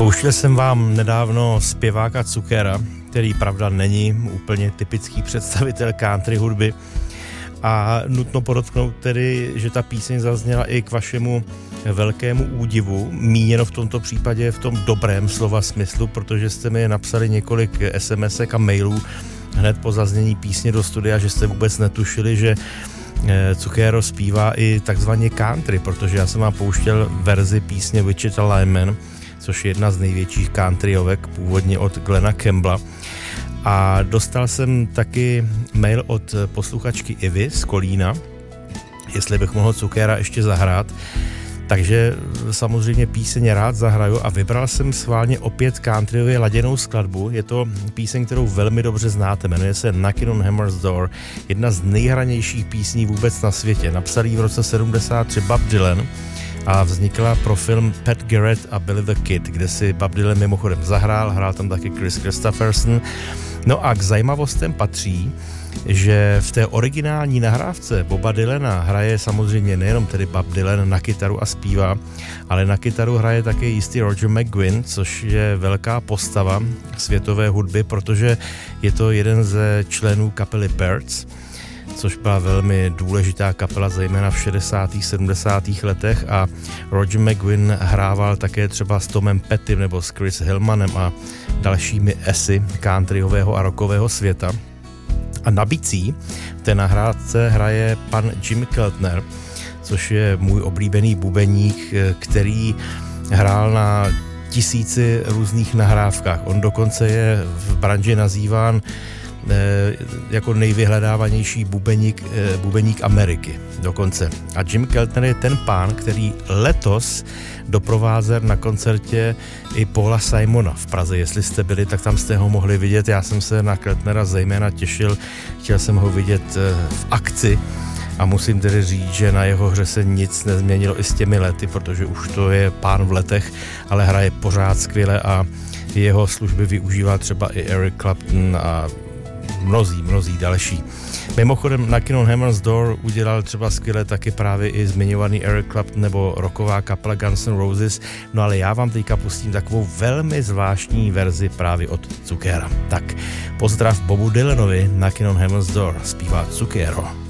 Pouštěl jsem vám nedávno zpěváka Cukera, který pravda není úplně typický představitel country hudby, a nutno podotknout tedy, že ta píseň zazněla i k vašemu velkému údivu, míněno v tomto případě v tom dobrém slova smyslu, protože jste mi napsali několik SMSek a mailů hned po zaznění písně do studia, že jste vůbec netušili, že Cukero zpívá i takzvaně country, protože já jsem vám pouštěl verzi písně Wichita Lineman, což je jedna z největších countryovek, původně od Glena Campbella. A dostal jsem taky mail od posluchačky Ivy z Kolína, jestli bych mohl Cukera ještě zahrát. Takže samozřejmě píseň rád zahraju a vybral jsem schválně opět countryově laděnou skladbu. Je to píseň, kterou velmi dobře znáte, jmenuje se Knockin' on Hammer's Door, jedna z nejhranějších písní vůbec na světě. Napsal ji v roce 73 Bob Dylan a vznikla pro film Pat Garrett a Billy the Kid, kde si Bob Dylan mimochodem hrál tam taky Chris Christopherson. No a k zajímavostem patří, že v té originální nahrávce Boba Dylana hraje samozřejmě nejenom tedy Bob Dylan na kytaru a zpívá, ale na kytaru hraje také jistý Roger McGuinn, což je velká postava světové hudby, protože je to jeden ze členů kapely Byrds, což byla velmi důležitá kapela, zejména v 60. 70. letech, a Roger McGuinn hrával také třeba s Tomem Pettym nebo s Chris Hillmanem a dalšími esy countryového a rockového světa. A na bicí v té nahrávce hraje pan Jimmy Keltner, což je můj oblíbený bubeník, který hrál na tisíci různých nahrávkách. On dokonce je v branži nazýván jako nejvyhledávanější bubeník Ameriky dokonce. A Jim Keltner je ten pán, který letos doprovázel na koncertě i Paula Simona v Praze. Jestli jste byli, tak tam jste ho mohli vidět. Já jsem se na Keltnera zejména těšil, chtěl jsem ho vidět v akci a musím tedy říct, že na jeho hře se nic nezměnilo i s těmi lety, protože už to je pán v letech, ale hraje pořád skvěle a jeho služby využívá třeba i Eric Clapton a mnozí další. Mimochodem Knockin' on Hammer's Door udělal třeba skvěle taky právě i zmiňovaný Eric Clapton nebo rocková kapela Guns N' Roses, no ale já vám teďka pustím takovou velmi zvláštní verzi právě od Cukera. Tak pozdrav Bobu Dylanovi, Knockin' on Hammer's Door zpívá Cukero.